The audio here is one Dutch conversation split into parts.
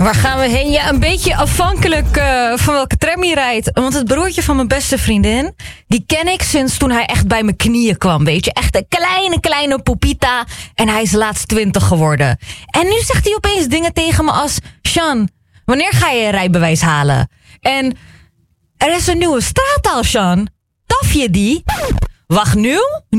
Waar gaan we heen? Ja, een beetje afhankelijk van welke tram hij rijdt. Want het broertje van mijn beste vriendin, die ken ik sinds toen hij echt bij mijn knieën kwam. Weet je, echt een kleine poepita. En hij is laatst 20 geworden. En nu zegt hij opeens dingen tegen me als: Sean, wanneer ga je rijbewijs halen? En er is een nieuwe straattaal, Sean. Taf je die? Wacht, nu?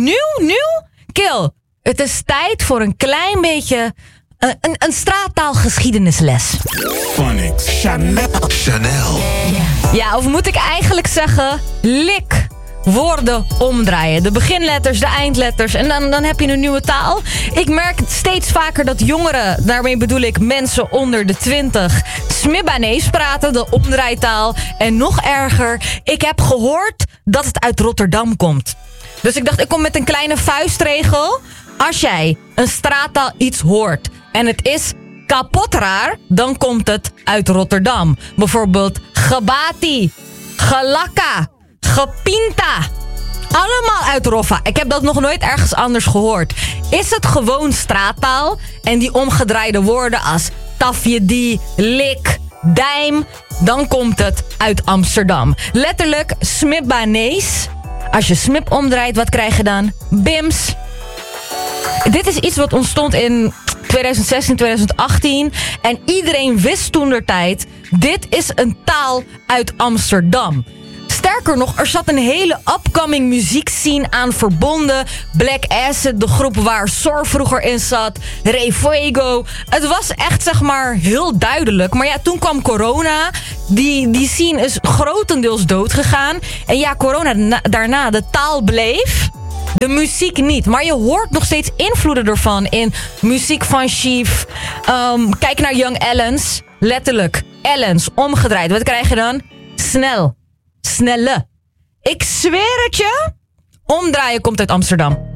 Kill, het is tijd voor een klein beetje een straattaalgeschiedenisles. Phonics. Chanel. Ja, of moet ik eigenlijk zeggen, lik. Woorden omdraaien. De beginletters, de eindletters. En dan heb je een nieuwe taal. Ik merk steeds vaker dat jongeren, daarmee bedoel ik mensen onder de 20... Smibbanees praten, de omdraaitaal. En nog erger, ik heb gehoord dat het uit Rotterdam komt. Dus ik dacht, ik kom met een kleine vuistregel. Als jij een straattaal iets hoort en het is kapot raar, dan komt het uit Rotterdam. Bijvoorbeeld gebati, gelakka, gepinta. Allemaal uit Roffa. Ik heb dat nog nooit ergens anders gehoord. Is het gewoon straattaal en die omgedraaide woorden als tafjedi, lik, dijm, dan komt het uit Amsterdam. Letterlijk Smibbanees. Als je smip omdraait, wat krijg je dan? Bims. Dit is iets wat ontstond in 2016, 2018. En iedereen wist toentertijd, dit is een taal uit Amsterdam. Sterker nog, er zat een hele upcoming muziekscene aan verbonden. Black Acid, de groep waar Sor vroeger in zat. Ray Fuego. Het was echt, zeg maar, heel duidelijk. Maar ja, toen kwam corona. Die scene is grotendeels doodgegaan. En ja, corona daarna, de taal bleef. De muziek niet. Maar je hoort nog steeds invloeden ervan in muziek van Chief. Kijk naar Young Ellens. Letterlijk. Ellens, omgedraaid. Wat krijg je dan? Snel. Snelle. Ik zweer het je. Omdraaien komt uit Amsterdam.